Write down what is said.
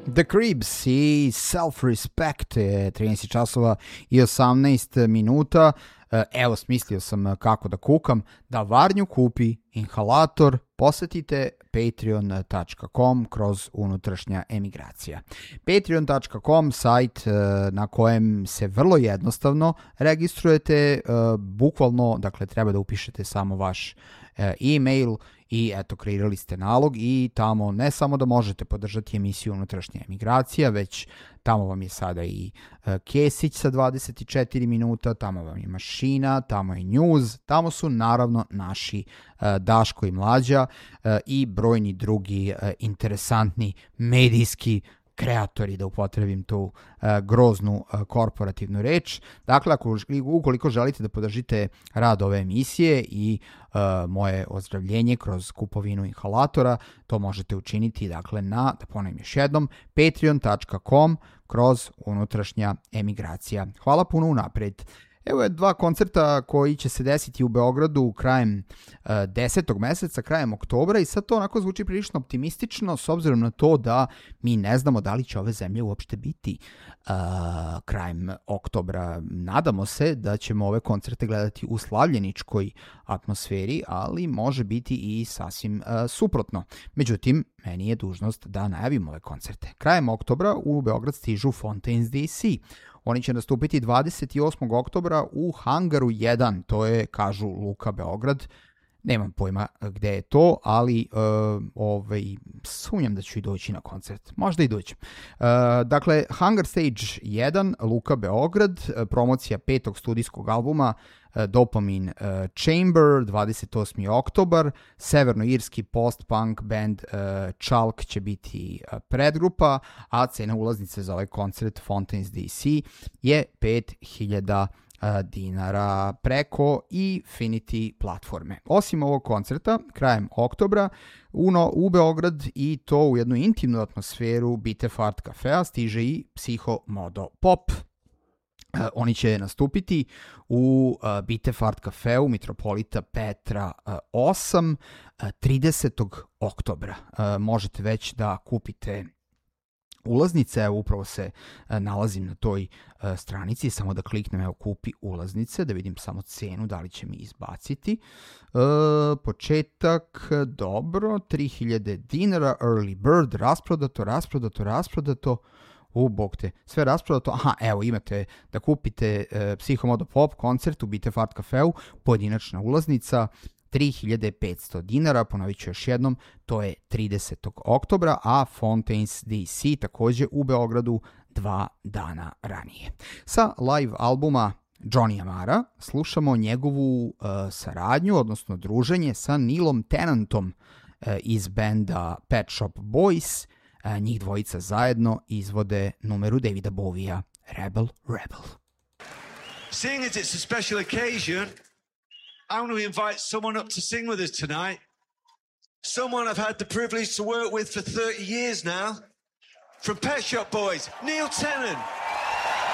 The Cribs i Self-Respect, 13 časova i 18 minuta. Evo, smislio sam kako da kukam. Da Varnju kupi inhalator, posetite patreon.com kroz unutrašnja emigracija. Patreon.com, sajt na kojem se vrlo jednostavno registrujete, bukvalno, dakle, treba da upišete samo vaš e-mail i eto, kreirali ste nalog i tamo ne samo da možete podržati emisiju Unutrašnja emigracija, već tamo vam je sada i Kesić sa 24 minuta, tamo vam je Mašina, tamo je News, tamo su naravno naši Daško i Mlađa i brojni drugi interesantni medijski kreatori, da upotrebim tu groznu korporativnu reč. Dakle, ukoliko želite da podržite rad ove emisije i moje ozdravljenje kroz kupovinu inhalatora, to možete učiniti, dakle, na, da ponovim još jednom, patreon.com kroz unutrašnja emigracija. Hvala puno unapred. Evo je 2 koncerta koji će se desiti u Beogradu krajem 10. meseca, krajem oktobra, i sad to onako zvuči prilično optimistično s obzirom na to da mi ne znamo da li će ove zemlje uopšte biti krajem oktobra. Nadamo se da ćemo ove koncerte gledati u slavljeničkoj atmosferi, ali može biti i sasvim suprotno. Međutim, meni je dužnost da najavim ove koncerte. Krajem oktobra u Beograd stižu Fontaines DC. Oni će nastupiti 28. oktobra u Hangaru 1, to je, kažu, Luka Beograd. Nemam pojma gde je to, ali sumnjam da ću i doći na koncert. Možda i doći. Dakle, Hangar Stage 1, Luka Beograd, promocija 5. studijskog albuma Dopamine Chamber, 28. oktobar. Severnoirski post-punk band Chalk će biti predgrupa, a cena ulaznice za ovaj koncert Fontaines DC je 5.000 dinara preko Infinity platforme. Osim ovog koncerta, krajem oktobra, u Beograd, i to u jednu intimnu atmosferu Bitefart kafea, stiže i Psiho Modo Pop. Oni će nastupiti u Bitefart kafeu Mitropolita Petra 8 30. oktobra. Možete već da kupite ulaznice, evo upravo se nalazim na toj stranici, samo da kliknem, evo, kupi ulaznice, da vidim samo cenu, da li će mi izbaciti. Početak, dobro, 3.000 dinara, early bird, rasprodato, bog te, sve rasprodato. Aha, evo, imate da kupite Psiho Modo Pop koncert u Bitefart kafeu, pojedinačna ulaznica, 3.500 dinara, ponovit ću još jednom, to je 30. oktobra, a Fontaines DC takođe u Beogradu 2 dana ranije. Sa live albuma Johnny Amara slušamo njegovu saradnju, odnosno druženje sa Neilom Tennantom iz benda Pet Shop Boys. Njih dvojica zajedno izvode numeru Davida Bovija, Rebel Rebel. Seeing as it's a special occasion, I want to invite someone up to sing with us tonight. Someone I've had the privilege to work with for 30 years now. From Pet Shop Boys, Neil Tennant.